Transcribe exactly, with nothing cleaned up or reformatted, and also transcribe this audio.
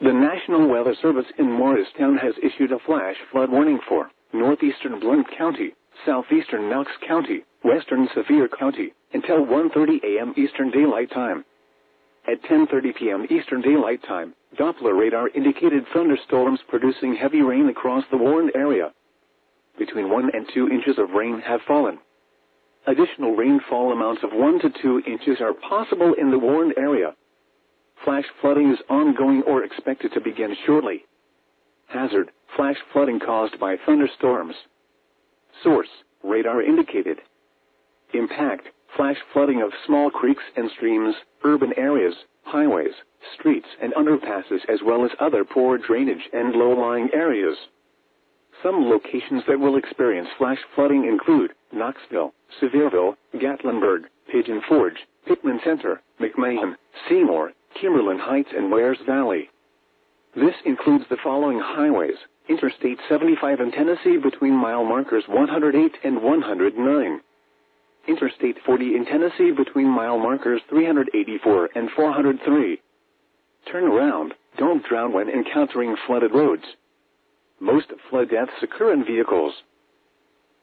The National Weather Service in Morristown has issued a flash flood warning for northeastern Blount County, southeastern Knox County, western Sevier County, until one thirty a m Eastern Daylight Time. At ten thirty p m Eastern Daylight Time, Doppler radar indicated thunderstorms producing heavy rain across the warned area. Between one and two inches of rain have fallen. Additional rainfall amounts of one to two inches are possible in the warned area. Flash flooding is ongoing or expected to begin shortly. Hazard: flash flooding caused by thunderstorms. Source: radar indicated. Impact: flash flooding of small creeks and streams, urban areas, highways, streets and underpasses, as well as other poor drainage and low-lying areas. Some locations that will experience flash flooding include Knoxville, Sevierville, Gatlinburg, Pigeon Forge, Pittman Center, McMahon, Seymour, Kimberlin Heights and Wares Valley. This includes the following highways: Interstate seventy-five in Tennessee between mile markers one hundred eight and one hundred nine. Interstate forty in Tennessee between mile markers three hundred eighty-four and four hundred three. Turn around, don't drown when encountering flooded roads. Most flood deaths occur in vehicles.